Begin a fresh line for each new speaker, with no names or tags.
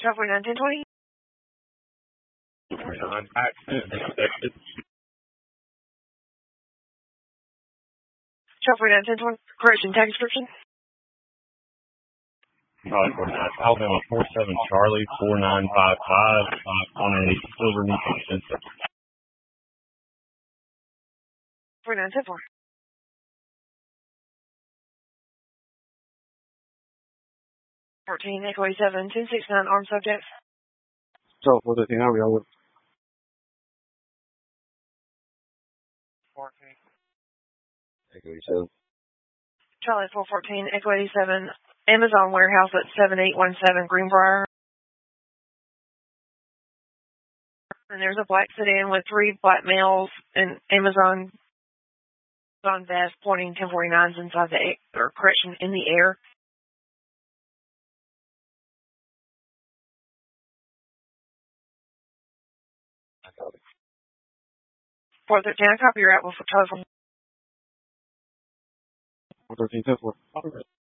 1249 1020.
accident expected.
1249 1020. Correction, tag description.
Alabama 47 Charlie 4955 on a silver Nissan Sentra.
49 10 4. 14 Echo 87 1069 armed subject.
So, what do you think? How are we all with?
14.
Echo 87.
Charlie 414 Echo 87 Amazon warehouse at 7817 Greenbrier. And there's a black sedan with 3 black males and Amazon vest pointing 1049s inside the air, or correction, in the air.
I copy.
413, I copy your app with telephone.
413 10 4.